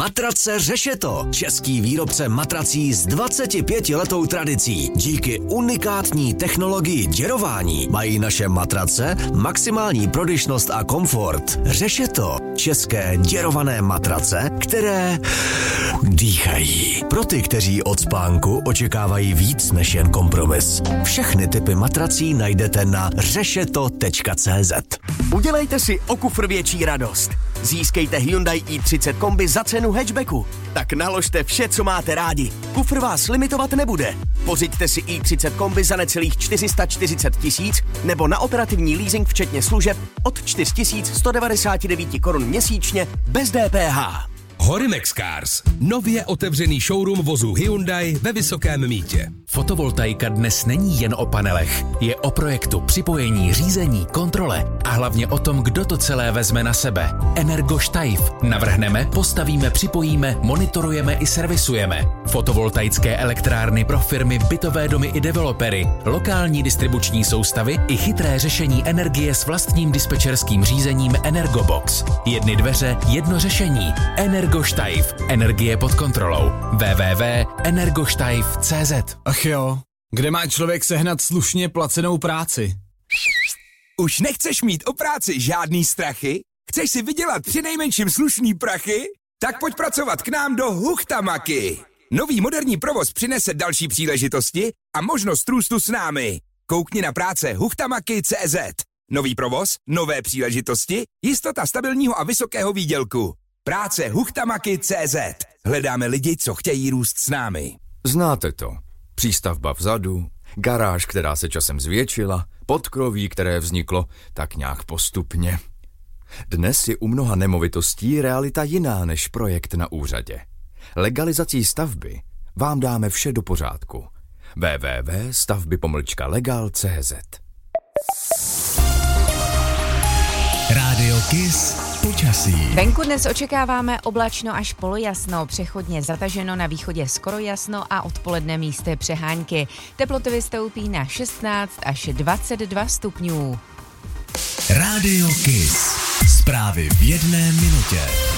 Matrace Řešeto. Český výrobce matrací s 25letou tradicí. Díky unikátní technologii děrování mají naše matrace maximální prodyšnost a komfort. Řešeto. České děrované matrace, které dýchají. Pro ty, kteří od spánku očekávají víc než jen kompromis. Všechny typy matrací najdete na řešeto.cz. Udělejte si o kufr větší radost. Získejte Hyundai i30 kombi za cenu hatchbacku. Tak naložte vše, co máte rádi. Kufr vás limitovat nebude. Pořiďte si i30 kombi za necelých 440 000 nebo na operativní leasing včetně služeb od 4199 korun měsíčně bez DPH. Horimex Cars. Nově otevřený showroom vozu Hyundai ve Vysokém Mýtě. Fotovoltaika dnes není jen o panelech. Je o projektu, připojení, řízení, kontrole a hlavně o tom, kdo to celé vezme na sebe. Energoštajf. Navrhneme, postavíme, připojíme, monitorujeme i servisujeme. Fotovoltaické elektrárny pro firmy, bytové domy i developery, lokální distribuční soustavy i chytré řešení energie s vlastním dispečerským řízením Energobox. Jedny dveře, jedno řešení. Energoštajf. Energie pod kontrolou. www.energoštajf.cz. Ach jo, kde má člověk sehnat slušně placenou práci? Už nechceš mít o práci žádný strachy? Chceš si vydělat přinejmenším slušný prachy? Tak pojď pracovat k nám do Huchtamaky. Nový moderní provoz přinese další příležitosti a možnost růstu s námi. Koukni na práce Huchtamaky.cz. Nový provoz, nové příležitosti, jistota stabilního a vysokého výdělku. Práce Huchtamaky.cz. Hledáme lidi, co chtějí růst s námi. Znáte to. Přístavba vzadu, garáž, která se časem zvětšila, podkroví, které vzniklo tak nějak postupně. Dnes je u mnoha nemovitostí realita jiná než projekt na úřadě. Legalizací stavby vám dáme vše do pořádku. www.stavby-legal.cz. Rádio Kiss počasí. Venku dnes očekáváme oblačno až polojasno, přechodně zataženo, na východě skoro jasno a odpoledne místy přehánky. Teploty vystoupí na 16 až 22 stupňů. Rádio Kiss. Zprávy v 1 minutě.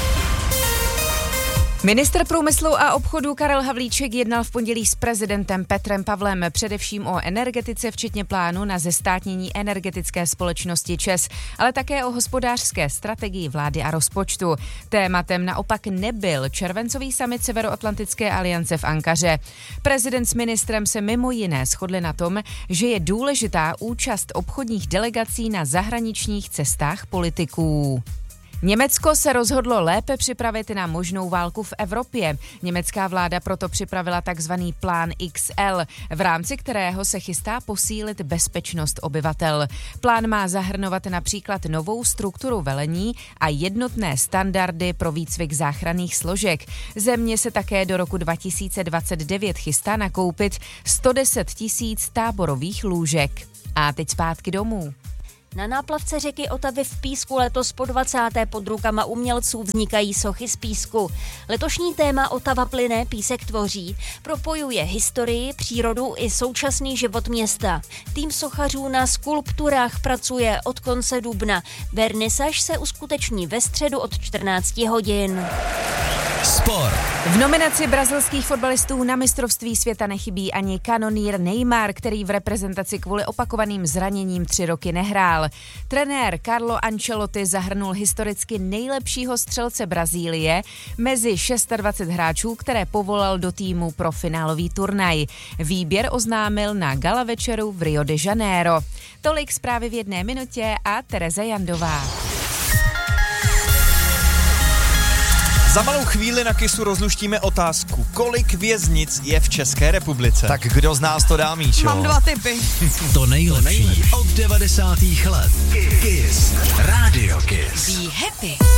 Ministr průmyslu a obchodu Karel Havlíček jednal v pondělí s prezidentem Petrem Pavlem především o energetice, včetně plánu na zestátnění energetické společnosti ČEZ, ale také o hospodářské strategii vlády a rozpočtu. Tématem naopak nebyl červencový summit Severoatlantické aliance v Ankaře. Prezident s ministrem se mimo jiné shodli na tom, že je důležitá účast obchodních delegací na zahraničních cestách politiků. Německo se rozhodlo lépe připravit na možnou válku v Evropě. Německá vláda proto připravila takzvaný plán XL, v rámci kterého se chystá posílit bezpečnost obyvatel. Plán má zahrnovat například novou strukturu velení a jednotné standardy pro výcvik záchranných složek. Země se také do roku 2029 chystá nakoupit 110 000 táborových lůžek. A teď zpátky domů. Na náplavce řeky Otavy v Písku letos po 20. pod rukama umělců vznikají sochy z písku. Letošní téma Otava plyne, písek tvoří propojuje historii, přírodu i současný život města. Tým sochařů na skulpturách pracuje od konce dubna. Vernisaž se uskuteční ve středu od 14 hodin. Sport. V nominaci brazilských fotbalistů na mistrovství světa nechybí ani kanonýr Neymar, který v reprezentaci kvůli opakovaným zraněním 3 roky nehrál. Trenér Carlo Ancelotti zahrnul historicky nejlepšího střelce Brazílie mezi 26 hráčů, které povolal do týmu pro finálový turnaj. Výběr oznámil na gala večeru v Rio de Janeiro. Tolik zprávy v 1 minutě a Tereza Jandová. Za malou chvíli na Kissu rozluštíme otázku, kolik věznic je v České republice. Tak kdo z nás to dá, Míšo? Mám 2 tipy. To nejlepší od 90. let. Kiss. Rádio Kiss. Be happy.